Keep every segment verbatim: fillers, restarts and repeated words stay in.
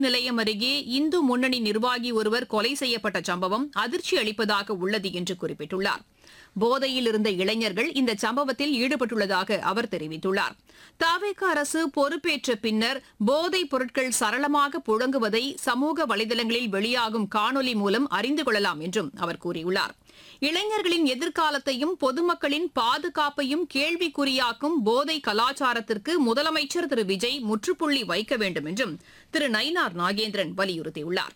நிலையம் அருகே இந்து முன்னணி நிர்வாகி ஒருவர் கொலை செய்யப்பட்ட சம்பவம் அதிர்ச்சி அளிப்பதாக உள்ளது என்று குறிப்பிட்டுள்ளார். போதையில் இருந்த இளைஞர்கள் இந்த சம்பவத்தில் ஈடுபட்டுள்ளதாக அவர் தெரிவித்துள்ளார். தவேக அரசு பொறுப்பேற்ற பின்னர் போதைப் பொருட்கள் சரளமாக புழங்குவதை சமூக வலைதளங்களில் வெளியாகும் காணொலி மூலம் அறிந்து கொள்ளலாம் என்றும் அவர் கூறியுள்ளார். இளைஞர்களின் எதிர்காலத்தையும் பொதுமக்களின் பாதுகாப்பையும் கேள்விக்குறியாக்கும் போதை கலாச்சாரத்திற்கு முதலமைச்சர் திரு விஜய் முற்றுப்புள்ளி வைக்க வேண்டும் என்றும் திரு நயினார் நாகேந்திரன் வலியுறுத்தியுள்ளார்.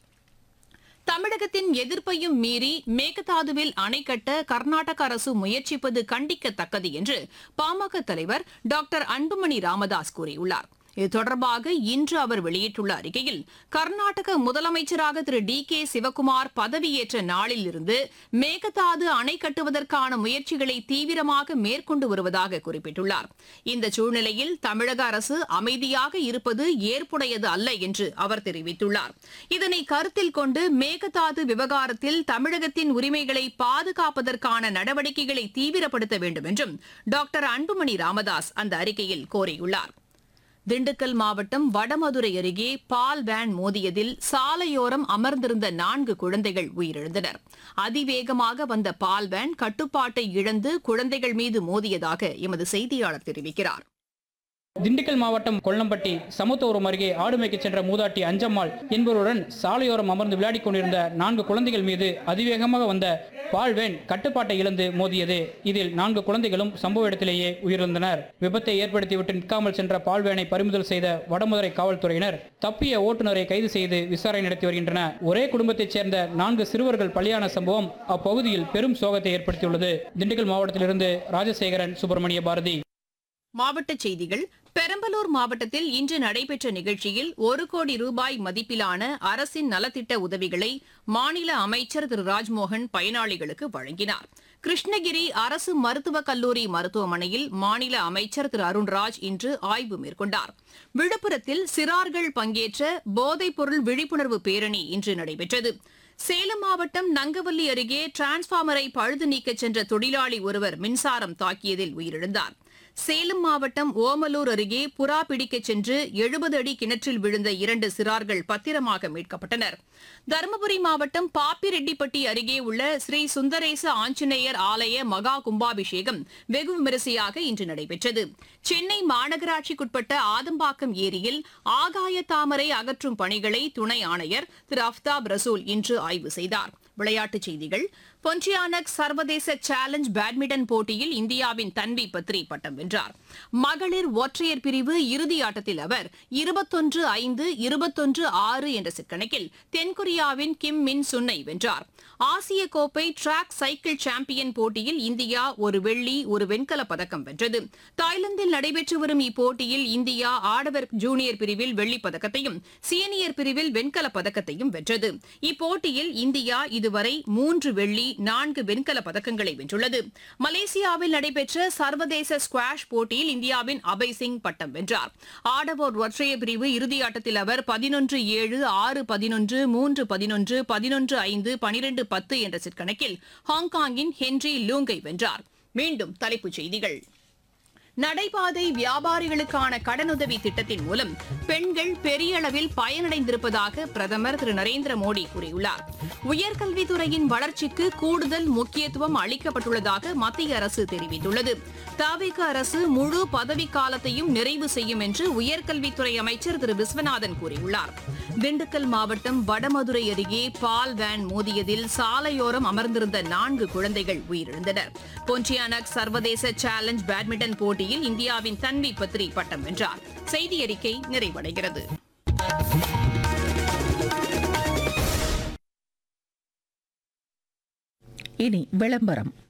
தமிழகத்தின் எதிர்ப்பையும் மீறி மேகதாதுவில் அணை கட்ட கர்நாடக அரசு முயற்சிப்பது கண்டிக்கத்தக்கது என்று பாமக தலைவர் டாக்டர் அன்புமணி ராமதாஸ் கூறியுள்ளார். இது தொடர்பாக இன்று அவர் வெளியிட்டுள்ள அறிக்கையில், கர்நாடக முதலமைச்சராக திரு டி கே சிவக்குமார் பதவியேற்ற நாளில் இருந்து மேகதாது அணை கட்டுவதற்கான முயற்சிகளை தீவிரமாக மேற்கொண்டு வருவதாக குறிப்பிட்டுள்ளார். இந்த சூழ்நிலையில் தமிழக அரசு அமைதியாக இருப்பது ஏற்புடையது அல்ல என்று அவர் தெரிவித்துள்ளார். இதனை கருத்தில் கொண்டு மேகதாது விவகாரத்தில் தமிழகத்தின் உரிமைகளை பாதுகாப்பதற்கான நடவடிக்கைகளை தீவிரப்படுத்த வேண்டும் என்றும் டாக்டர் அன்புமணி ராமதாஸ் அந்த அறிக்கையில் கோரியுள்ளார். திண்டுக்கல் மாவட்டம் வடமதுரை அருகே பால் வேன் மோதியதில் சாலையோரம் அமர்ந்திருந்த நான்கு குழந்தைகள் உயிரிழந்தனர். அதிவேகமாக வந்த பால் வேன் கட்டுப்பாட்டை இழந்து குழந்தைகள் மீது மோதியதாக எமது செய்தியாளர் தெரிவிக்கிறார். திண்டுக்கல் மாவட்டம் கொல்லம்பட்டி சமத்துவபுரம் அருகே ஆடு மேய்க்க சென்ற மூதாட்டி அஞ்சம்மாள் என்பவருடன் சாலையோரம் அமர்ந்து விளையாடிக் கொண்டிருந்த நான்கு குழந்தைகள் மீது அதிவேகமாக வந்த பால்வேன் கட்டுப்பாட்டை இழந்து மோதியது. இதில் நான்கு குழந்தைகளும் சம்பவ இடத்திலேயே உயிரிழந்தனர். விபத்தை ஏற்படுத்திவிட்டு நிற்காமல் சென்ற பால்வேனை பறிமுதல் செய்த வடமதுரை காவல்துறையினர் தப்பிய ஓட்டுநரை கைது செய்து விசாரணை நடத்தி வருகின்றனர். ஒரே குடும்பத்தைச் சேர்ந்த நான்கு சிறுவர்கள் பலியான சம்பவம் அப்பகுதியில் பெரும் சோகத்தை ஏற்படுத்தியுள்ளது. திண்டுக்கல் மாவட்டத்திலிருந்து ராஜசேகரன், சுப்பிரமணிய பாரதி. மாவட்டச் செய்திகள். பெரம்பலூர் மாவட்டத்தில் இன்று நடைபெற்ற நிகழ்ச்சியில் ஒரு கோடி ரூபாய் மதிப்பிலான அரசின் நலத்திட்ட உதவிகளை மாநில அமைச்சர் திரு ராஜ்மோகன் பயனாளிகளுக்கு வழங்கினார். கிருஷ்ணகிரி அரசு மருத்துவக் கல்லூரி மருத்துவமனையில் மாநில அமைச்சர் திரு அருண்ராஜ் இன்று ஆய்வு மேற்கொண்டார். விழுப்புரத்தில் சிறார்கள் பங்கேற்ற போதைப்பொருள் விழிப்புணர்வு பேரணி இன்று நடைபெற்றது. சேலம் மாவட்டம் நங்கவல்லி அருகே டிரான்ஸ்பார்மரை பழுது நீக்கச் சென்ற தொழிலாளி ஒருவர் மின்சாரம் தாக்கியதில் உயிரிழந்தார். சேலம் மாவட்டம் ஓமலூர் அருகே புறா பிடிக்கச் சென்று எழுபது அடி கிணற்றில் விழுந்த இரண்டு சிறார்கள் பத்திரமாக மீட்கப்பட்டனர். தருமபுரி மாவட்டம் பாப்பிரெட்டிப்பட்டி அருகே உள்ள ஸ்ரீ சுந்தரேச ஆஞ்சநேயர் ஆலய மகா கும்பாபிஷேகம் வெகு விமரிசையாக இன்று நடைபெற்றது. சென்னை மாநகராட்சிக்குட்பட்ட ஆதம்பாக்கம் ஏரியில் ஆகாய தாமரை அகற்றும் பணிகளை துணை ஆணையர் திரு அஃப்தாப் ரசூல் இன்று ஆய்வு செய்தார். விளையாட்டுச் செய்திகள். பொன்டியானக் சர்வதேச சேலஞ்ச் பேட்மிண்டன் போட்டியில் இந்தியாவின் தன்வி பத்ரி பட்டம் வென்றார். மகளிர் ஒற்றையர் பிரிவு இறுதி ஆட்டத்தில் அவர் இருபத்தொன்று ஐந்து இருபத்தொன்று ஆறு என்ற செட் கணக்கில் தென்கொரியாவின் கிம் மின் சுன்னை வென்றார். ஆசிய கோப்பை டிராக் சைக்கிள் சாம்பியன் போட்டியில் இந்தியா ஒரு வெள்ளி ஒரு வெண்கலப் பதக்கம் வென்றது. தாய்லாந்தில் நடைபெற்று வரும் இப்போட்டியில் இந்தியா ஆடவர் ஜூனியர் பிரிவில் வெள்ளிப் பதக்கத்தையும் சீனியர் பிரிவில் வெண்கலப் பதக்கத்தையும் வென்றது. இப்போட்டியில் இந்தியா இதுவரை மூன்று வெள்ளி நான்கு வெண்கலப் பதக்கங்களை வென்றுள்ளது. மலேசியாவில் நடைபெற்ற சர்வதேச ஸ்குவாஷ் போட்டியில் இந்தியாவின் அபய் சிங் பட்டம் வென்றார். ஆடவர் ஒற்றையர் பிரிவு இறுதியாட்டத்தில் அவர் பதினொன்று ஏழு ஆறு பதினொன்று மூன்று பதினொன்று பதினொன்று ஐந்து பனிரெண்டு பத்து என்ற செட் கணக்கில் ஹாங்காங்கின் ஹென்றி லூங்கை வென்றார். மீண்டும் தலைப்புச் செய்திகள். நடைபாதை வியாபாரிகளுக்கான கடனுதவி திட்டத்தின் மூலம் பெண்கள் பெரிய அளவில் பயனடைந்திருப்பதாக பிரதமர் திரு நரேந்திர மோடி கூறியுள்ளார். உயர்கல்வித்துறையின் வளர்ச்சிக்கு கூடுதல் முக்கியத்துவம் அளிக்கப்பட்டுள்ளதாக மத்திய அரசு தெரிவித்துள்ளது. தவேக அரசு முழு பதவிக்காலத்தையும் நிறைவு செய்யும் என்று உயர்கல்வித்துறை அமைச்சர் திரு விஸ்வநாதன் கூறியுள்ளார். திண்டுக்கல் மாவட்டம் வடமதுரை அருகே பால் வேன் மோதியதில் சாலையோரம் அமர்ந்திருந்த நான்கு குழந்தைகள் உயிரிழந்தனர். பொன்டியானக் சர்வதேச சேலஞ்ச் பேட்மிண்டன் போட்டியில் இந்தியாவின் தன்வி பத்ரி பட்டம் வென்றார். செய்தி அறிக்கை நிறைவடைகிறது. இனி விளம்பரம்.